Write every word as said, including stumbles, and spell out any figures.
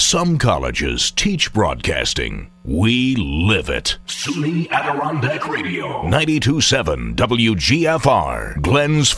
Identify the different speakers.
Speaker 1: Some colleges teach broadcasting. We live it. SUNY Adirondack Radio. ninety-two point seven W G F R. Glenn's